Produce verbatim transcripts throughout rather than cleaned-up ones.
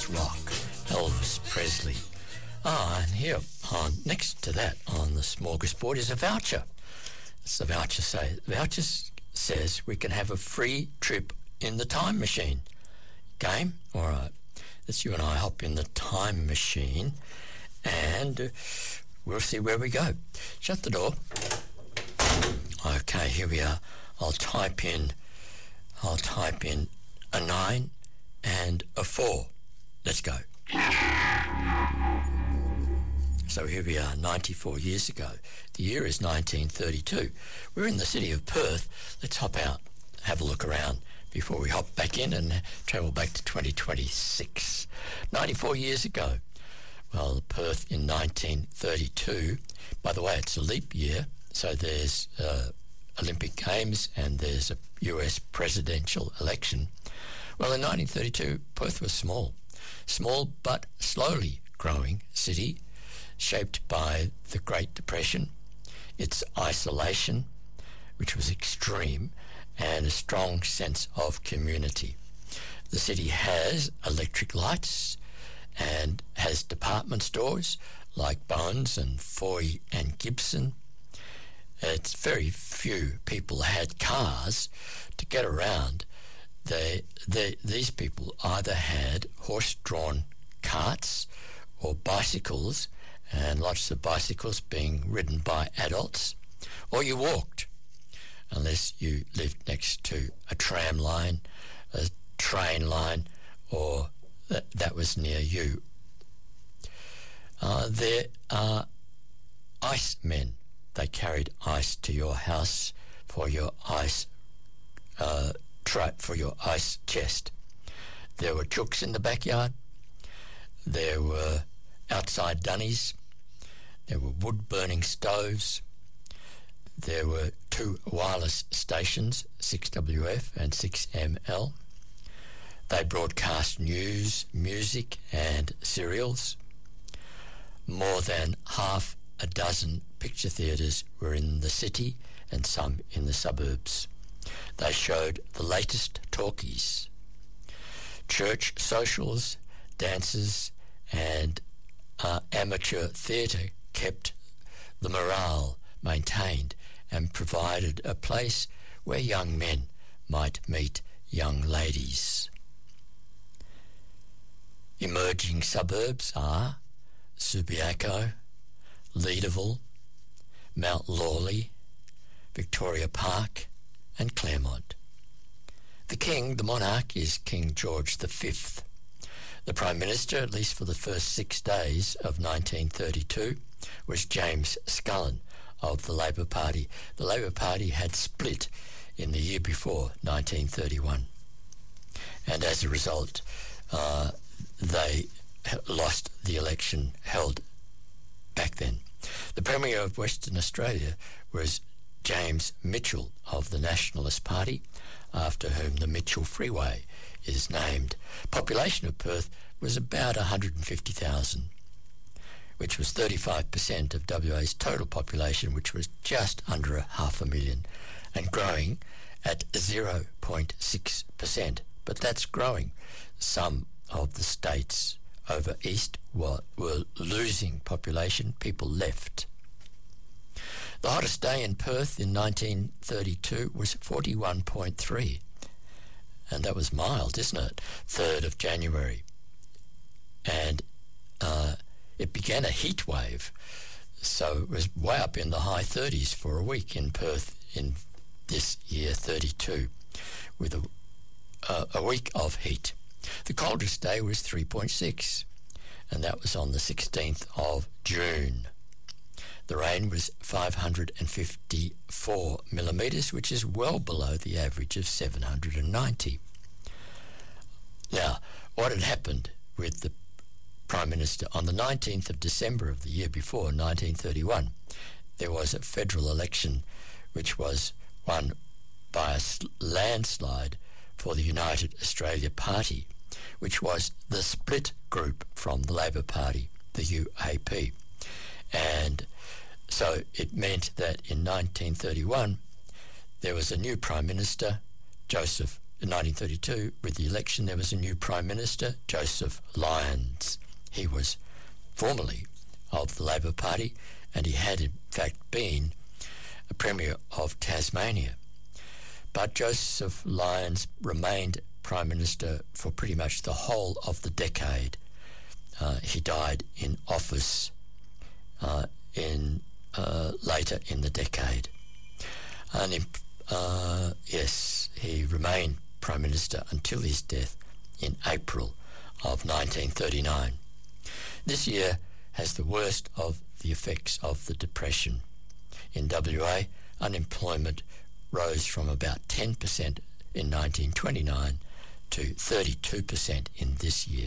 class rock, Elvis Presley. Ah, and here, on, next to that on the smorgasbord is a voucher. It's the voucher say. The voucher says we can have a free trip in the time machine. Game? All right. Let's you and I hop in the time machine and uh, we'll see where we go. Shut the door. Okay, here we are. I'll type in, I'll type in a nine and a four. Let's go. So here we are, ninety-four years ago. The year is nineteen thirty-two. We're in the city of Perth. Let's hop out, have a look around before we hop back in and travel back to twenty twenty-six. ninety-four years ago. Well, Perth in nineteen thirty-two. By the way, it's a leap year, so there's uh, Olympic Games and there's a U S presidential election. Well, in nineteen thirty-two, Perth was small. Small but slowly growing city, shaped by the Great Depression, its isolation, which was extreme, and a strong sense of community. The city has electric lights and has department stores like Bowen's and Foy and Gibson. It's very few people had cars to get around. They, they, these people either had horse-drawn carts or bicycles, and lots of bicycles being ridden by adults, or you walked, unless you lived next to a tram line, a train line, or that, that was near you. Uh, there are ice men. They carried ice to your house for your ice uh, tra- for your ice chest. There were chooks in the backyard. There were outside dunnies. There were wood-burning stoves. There were two wireless stations, six W F and six M L. They broadcast news, music and serials. More than half a dozen picture theatres were in the city and some in the suburbs. They showed the latest talkies. Church socials, dances and uh, amateur theatre kept the morale maintained and provided a place where young men might meet young ladies. Emerging suburbs are Subiaco, Leederville, Mount Lawley, Victoria Park and Claremont. The king, the monarch, is King George the Fifth. The Prime Minister, at least for the first six days of nineteen thirty-two, was James Scullin of the Labor Party. The Labor Party had split in the year before, nineteen thirty-one. And as a result, uh, they lost the election held back then. The Premier of Western Australia was James Mitchell of the Nationalist Party, after whom the Mitchell Freeway is named. Population of Perth was about one hundred fifty thousand, which was thirty-five percent of W A's total population, which was just under a half a million, and growing at zero point six percent. But that's growing. Some of the states over east were, were losing population. People left. The hottest day in Perth in nineteen thirty-two was forty-one point three. And that was mild, isn't it? third of January. And uh, it began a heat wave. So it was way up in the high thirties for a week in Perth in this year, thirty-two, with a, uh, a week of heat. The coldest day was three point six, and that was on the sixteenth of June. The rain was five hundred fifty-four millimetres, which is well below the average of seven hundred ninety. Now, what had happened with the Prime Minister on the nineteenth of December of the year before, nineteen thirty-one, there was a federal election which was won by a landslide for the United Australia Party, which was the split group from the Labor Party, the U A P. And so it meant that in nineteen thirty-one, there was a new Prime Minister, Joseph in nineteen thirty-two, with the election, there was a new Prime Minister, Joseph Lyons. He was formerly of the Labor Party, and he had in fact been a Premier of Tasmania. But Joseph Lyons remained Prime Minister for pretty much the whole of the decade. Uh, he died in office uh, in uh, later in the decade. And uh, yes, he remained Prime Minister until his death in April of nineteen thirty-nine. This year has the worst of the effects of the Depression. In W A, unemployment rose from about ten percent in nineteen twenty-nine to thirty-two percent in this year.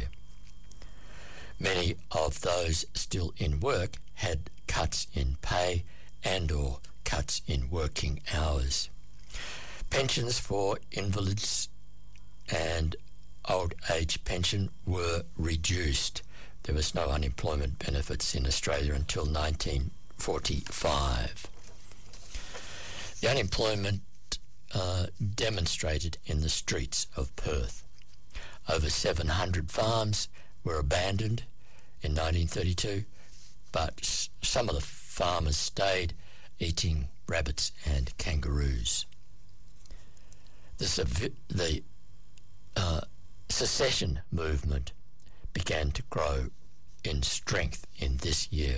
Many of those still in work had cuts in pay and or cuts in working hours. Pensions for invalids and old age pension were reduced. There was no unemployment benefits in Australia until nineteen forty-five. The unemployment uh, demonstrated in the streets of Perth. Over seven hundred farms were abandoned in nineteen thirty-two, but s- some of the farmers stayed eating rabbits and kangaroos. The, sev- the uh, secession movement began to grow in strength in this year.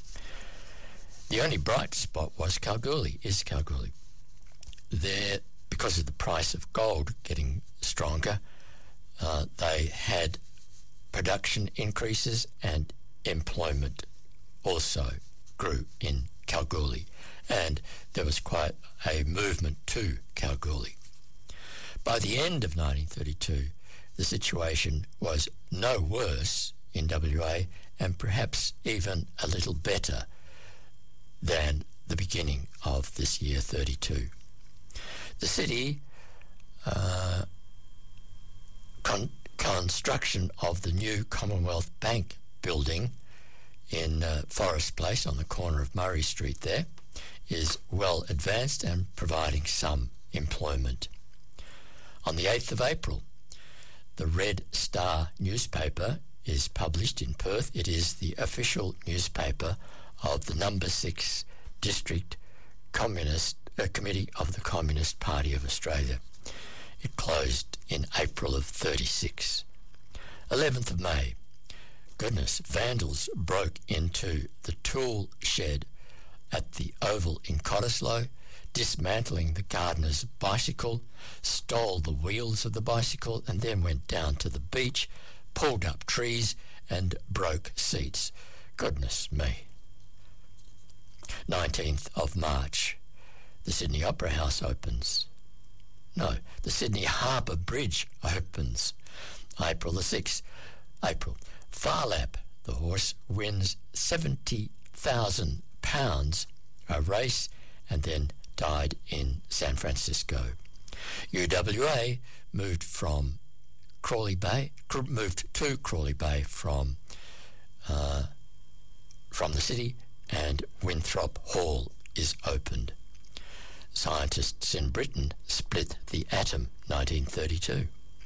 The only bright spot was Kalgoorlie, is Kalgoorlie. There, because of the price of gold getting stronger, uh, they had production increases and employment also grew in Kalgoorlie, and there was quite a movement to Kalgoorlie. By the end of nineteen thirty-two, the situation was no worse in W A and perhaps even a little better than the beginning of this year thirty-two. The city uh, con- construction of the new Commonwealth Bank building in uh, Forest Place on the corner of Murray Street there is well advanced and providing some employment. On the eighth of April, the Red Star newspaper is published in Perth. It is the official newspaper of the number six District Communist uh, Committee of the Communist Party of Australia. It closed in April of thirty-six. eleventh of May, goodness, vandals broke into the tool shed at the Oval in Cottesloe, dismantling the gardener's bicycle, stole the wheels of the bicycle, and then went down to the beach, pulled up trees, and broke seats. Goodness me. nineteenth of March, the Sydney Opera House opens. No, the Sydney Harbour Bridge opens. April the sixth. April. Phar Lap, the horse, wins seventy thousand pounds a race and then died in San Francisco. U W A moved from Crawley Bay, cr- moved to Crawley Bay from uh, from the city, and Winthrop Hall is opened. Scientists in Britain split the atom, nineteen thirty-two.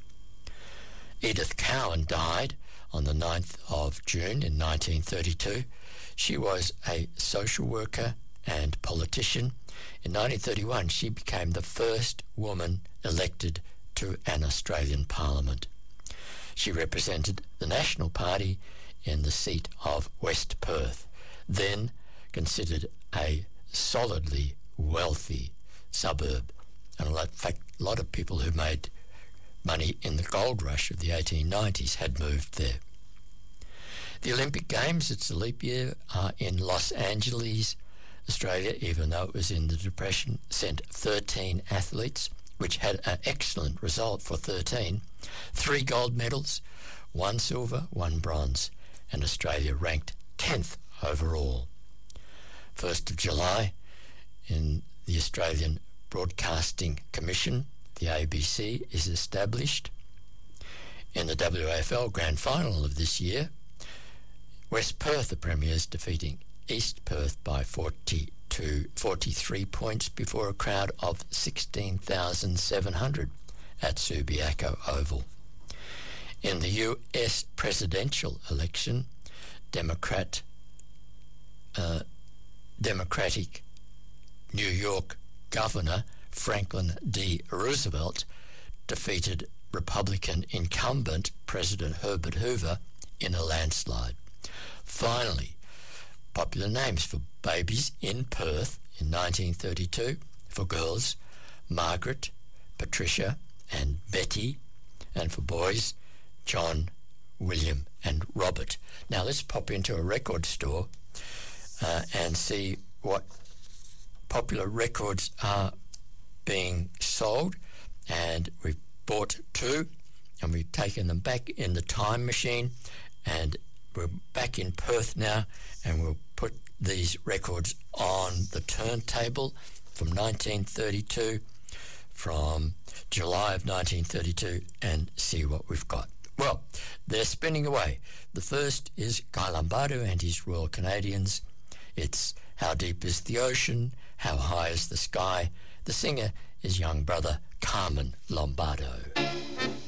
Edith Cowan died on the ninth of June in nineteen thirty-two. She was a social worker and politician. In nineteen thirty-one, she became the first woman elected to an Australian Parliament. She represented the National Party in the seat of West Perth, then considered a solidly wealthy suburb. And in fact, a lot of people who made money in the gold rush of the eighteen nineties had moved there. The Olympic Games, it's a leap year, are in Los Angeles, Australia, even though it was in the Depression, sent thirteen athletes, which had an excellent result for thirteen. Three gold medals, one silver, one bronze, and Australia ranked tenth overall. first of July, in the Australian Broadcasting Commission, the A B C is established. In the W A F L Grand Final of this year, West Perth, the premiers, defeating East Perth by forty-two, forty-three points before a crowd of sixteen thousand seven hundred at Subiaco Oval. In the U S presidential election, Democrat, uh, Democratic New York Governor Franklin D. Roosevelt defeated Republican incumbent President Herbert Hoover in a landslide. Finally, popular names for babies in Perth in nineteen thirty-two, for girls, Margaret, Patricia and Betty, and for boys, John, William and Robert. Now let's pop into a record store uh, and see what popular records are being sold, and we've bought two and we've taken them back in the time machine, and we're back in Perth now, and we'll put these records on the turntable from nineteen thirty-two, from July of nineteen thirty-two, and see what we've got. Well, they're spinning away. The first is Guy Lombardo and his Royal Canadians. It's How Deep is the Ocean, How High is the Sky. The singer is young brother Carmen Lombardo.